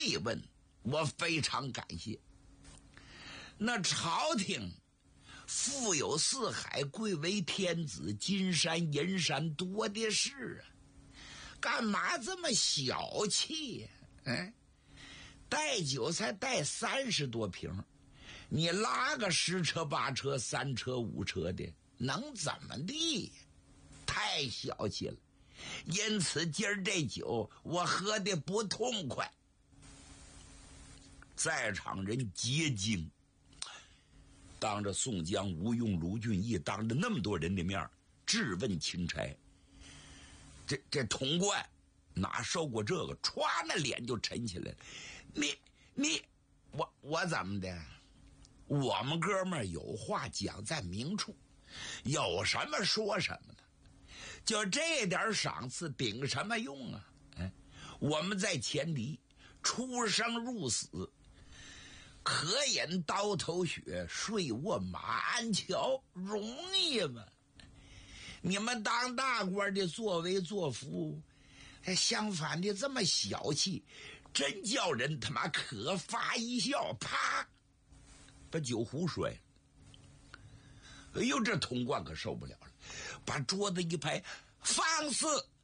慰问，我非常感谢。那朝廷富有四海，贵为天子，金山银山多的是啊，干嘛这么小气呀？带酒才带30多瓶，你拉个10车8车3车5车的，能怎么地？太小气了。因此今儿这酒我喝的不痛快。在场人皆惊，当着宋江、吴用、卢俊义，当着那么多人的面质问钦差。这童贯哪受过这个，歘，那脸就沉起来了。我怎么的？我们哥们儿有话讲在明处，有什么说什么的。就这点赏赐顶什么用啊？我们在前敌出生入死，可饮刀头血，睡卧马鞍桥，容易吗？你们当大官的作威作福，相反的这么小气，真叫人他妈可发一笑。啪，把酒壶摔了。哎呦，这童贯可受不了了，把桌子一拍，放肆！